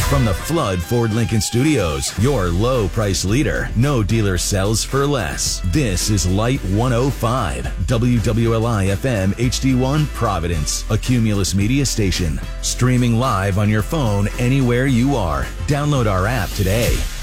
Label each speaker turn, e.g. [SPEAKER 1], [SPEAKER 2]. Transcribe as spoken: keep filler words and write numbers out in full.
[SPEAKER 1] From the Flood Ford Lincoln Studios, your low price leader. No dealer sells for less. This is Light one oh five, W W L I F M H D one Providence, a Cumulus media station. Streaming live on your phone anywhere you are. Download our app today.